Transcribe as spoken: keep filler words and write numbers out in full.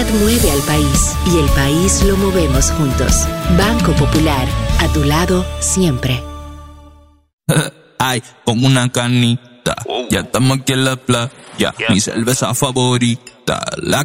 solidaridad mueve al país y el país lo movemos juntos. Banco Popular, a tu lado siempre. Ay, con una canita, ya estamos aquí en la playa, mi cerveza favorita, la